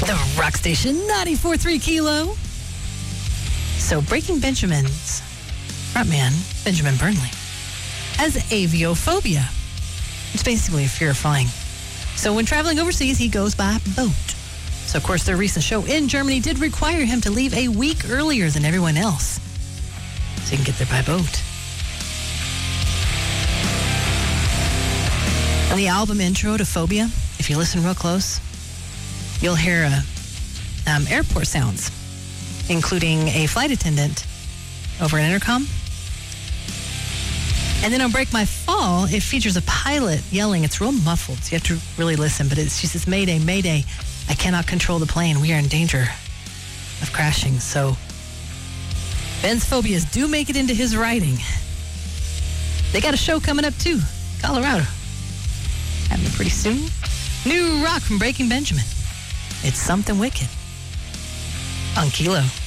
The Rock Station 94.3 Kilo. So Breaking Benjamin's frontman, Benjamin Burnley, has aviophobia. It's basically a fear of flying. So when traveling overseas, he goes by boat. So, of course, their recent show in Germany did require him to leave a week earlier than everyone else so he can get there by boat. And the album intro to Phobia, if you listen real close, you'll hear airport sounds, including a flight attendant over an intercom. And then on Break My Fall, it features a pilot yelling. It's real muffled, so you have to really listen. But she says, "Mayday, mayday, I cannot control the plane. We are in danger of crashing." So Ben's phobias do make it into his writing. They got a show coming up, too, Colorado. Happening pretty soon. New rock from Breaking Benjamin. It's Something Wicked on Kilo.